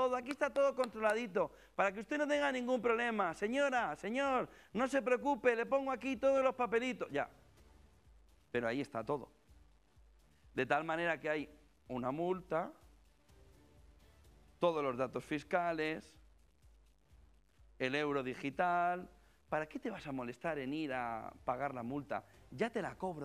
todo, aquí está todo controladito, para que usted no tenga ningún problema. Señora, señor, no se preocupe, le pongo aquí todos los papelitos. Ya, pero ahí está todo. De tal manera que hay una multa, todos los datos fiscales, el euro digital. ¿Para qué te vas a molestar en ir a pagar la multa? Ya te la cobro